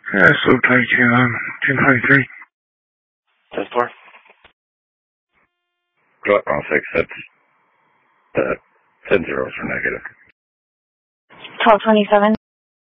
Yeah, so tight to 1023. 10-4? I'll fix that. 10 zeros for negative. 1227.